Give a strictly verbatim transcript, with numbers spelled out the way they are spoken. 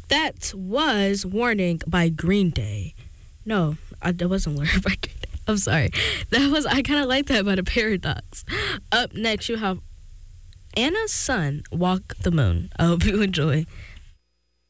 That was Warning by Green Day. No, I, that wasn't Warning by Green Day. I'm sorry. That was, I kind of like that by the Paradox. Up next, you have Anna's Son, Walk the Moon. I hope you enjoy.